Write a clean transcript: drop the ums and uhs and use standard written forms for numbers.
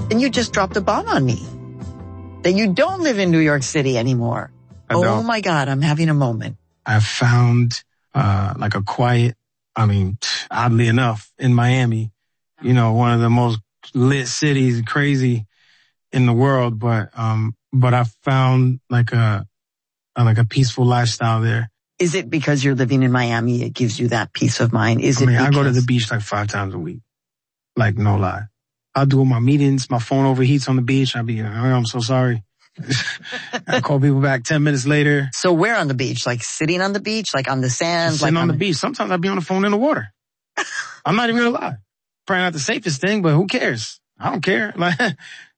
And you just dropped a bomb on me. That you don't live in New York City anymore. Oh my God, I'm having a moment. I found like a quiet, oddly enough, in Miami, one of the most lit cities, crazy in the world, but I found like a peaceful lifestyle there. Is it because you're living in Miami, it gives you that peace of mind? I go to the beach like 5 times a week. Like, no lie. I'll do all my meetings, my phone overheats on the beach. I'm so sorry. I call people back 10 minutes later. So where on the beach? Like sitting on the beach? Like on the sand? Sitting on the beach. Sometimes I'll be on the phone in the water. I'm not even gonna lie. Probably not the safest thing, but who cares? I don't care. Like,